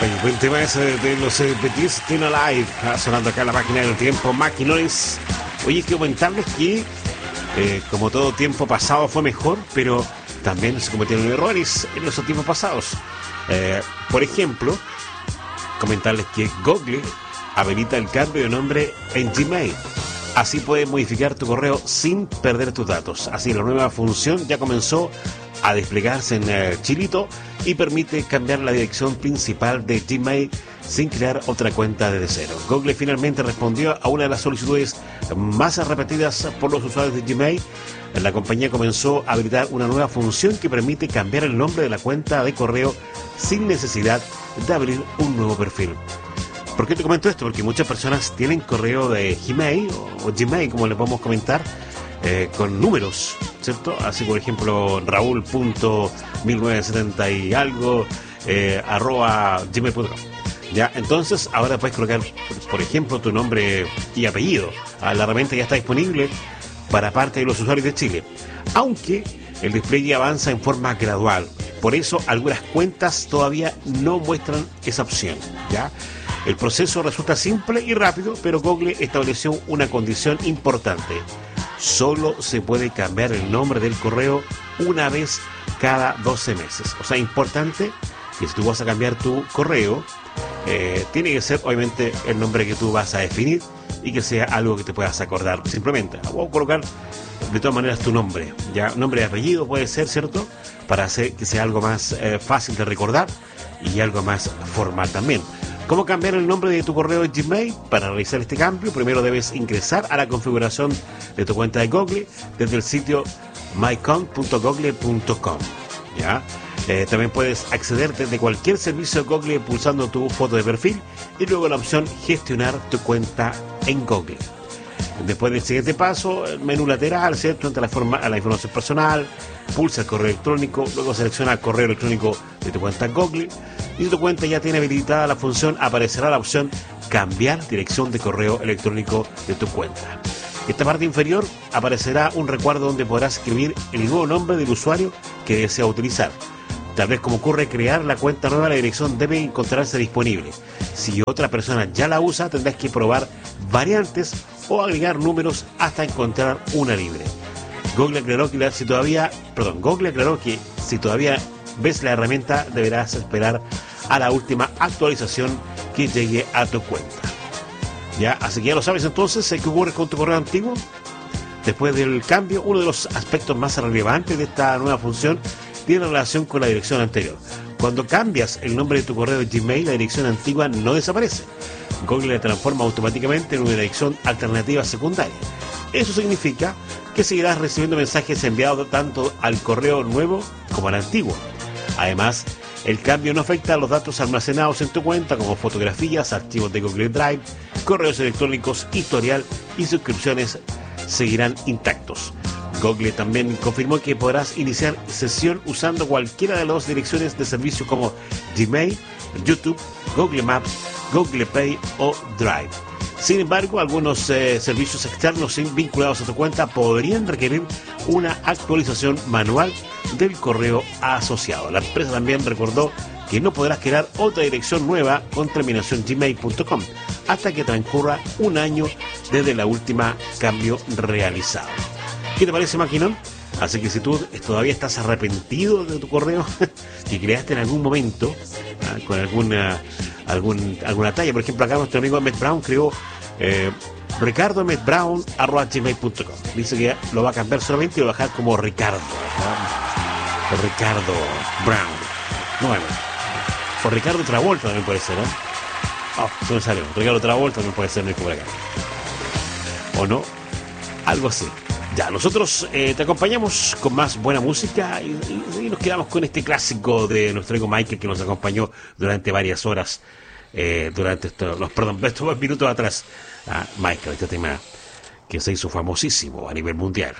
buen tema ese de los Beatles, Still Alive, sonando acá en la máquina del tiempo, Maquinones. Oye, quiero comentarles que, como todo tiempo pasado fue mejor, pero también se cometieron errores en los tiempos pasados. Por ejemplo, comentarles que Google habilita el cambio de nombre en Gmail. Así puedes modificar tu correo sin perder tus datos. Así, la nueva función ya comenzó a desplegarse en Chilito y permite cambiar la dirección principal de Gmail sin crear otra cuenta desde cero. Google finalmente respondió a una de las solicitudes más repetidas por los usuarios de Gmail. La compañía comenzó a habilitar una nueva función que permite cambiar el nombre de la cuenta de correo sin necesidad de abrir un nuevo perfil. ¿Por qué te comento esto? Porque muchas personas tienen correo de Gmail o Gmail, como le podemos comentar, con números, ¿cierto? Así, por ejemplo, raúl.1970 y algo @gmail.com. Ya, entonces ahora puedes colocar, por ejemplo, tu nombre y apellido. La herramienta ya está disponible para parte de los usuarios de Chile, aunque el despliegue avanza en forma gradual. Por eso algunas cuentas todavía no muestran esa opción, ¿ya? El proceso resulta simple y rápido, pero Google estableció una condición importante. Solo se puede cambiar el nombre del correo una vez cada 12 meses. O sea, importante que si tú vas a cambiar tu correo, tiene que ser obviamente el nombre que tú vas a definir y que sea algo que te puedas acordar simplemente. O colocar de todas maneras tu nombre, ya nombre y apellido puede ser, ¿cierto? Para hacer que sea algo más fácil de recordar y algo más formal también. ¿Cómo cambiar el nombre de tu correo en Gmail? Para realizar este cambio, primero debes ingresar a la configuración de tu cuenta de Google desde el sitio mycount.google.com. ¿Ya? También puedes acceder desde cualquier servicio de Google pulsando tu foto de perfil y luego la opción gestionar tu cuenta en Google. Después del siguiente paso, el menú lateral, ¿cierto? Entra a la información personal, pulsa el correo electrónico, luego selecciona el correo electrónico de tu cuenta Google y tu cuenta ya tiene habilitada la función, aparecerá la opción cambiar dirección de correo electrónico de tu cuenta. Esta parte inferior aparecerá un recuadro donde podrás escribir el nuevo nombre del usuario que desea utilizar. Tal vez como ocurre crear la cuenta nueva, la dirección debe encontrarse disponible. Si otra persona ya la usa, tendrás que probar variantes o agregar números hasta encontrar una libre. Google aclaró que si todavía ves la herramienta, deberás esperar a la última actualización que llegue a tu cuenta. Ya, así que ya lo sabes entonces, ¿qué ocurre con tu correo antiguo? Después del cambio, uno de los aspectos más relevantes de esta nueva función tiene relación con la dirección anterior. Cuando cambias el nombre de tu correo de Gmail, la dirección antigua no desaparece. Google la transforma automáticamente en una dirección alternativa secundaria. Eso significa que seguirás recibiendo mensajes enviados tanto al correo nuevo como al antiguo. Además, el cambio no afecta a los datos almacenados en tu cuenta, como fotografías, archivos de Google Drive, correos electrónicos, historial y suscripciones seguirán intactos. Google también confirmó que podrás iniciar sesión usando cualquiera de las direcciones de servicio como Gmail, YouTube, Google Maps, Google Play o Drive. Sin embargo, algunos servicios externos vinculados a tu cuenta podrían requerir una actualización manual del correo asociado. La empresa también recordó que no podrás crear otra dirección nueva con terminación gmail.com hasta que transcurra un año desde la última cambio realizado. ¿Qué te parece, Maquinón? Así que si tú todavía estás arrepentido de tu correo que creaste en algún momento, con alguna talla, por ejemplo, acá nuestro amigo Emmett Brown creó ricardoemmettbrown@gmail.com. Dice que lo va a cambiar solamente y lo va a dejar como Ricardo, o Ricardo Brown. No, bueno. O Ricardo Travolta también puede ser, ¿no? Se me salió. Ricardo Travolta también puede ser, no hay como acá. ¿O no? Algo así. Ya, nosotros te acompañamos con más buena música y nos quedamos con este clásico de nuestro amigo Michael, que nos acompañó durante varias horas, durante estos minutos atrás. Michael, este tema que se hizo famosísimo a nivel mundial,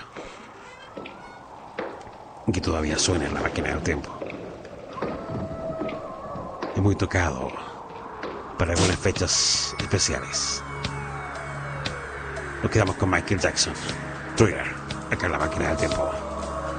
que todavía suena en la máquina del tiempo. Es muy tocado para algunas fechas especiales. Nos quedamos con Michael Jackson. Thriller, acá en la máquina del tiempo.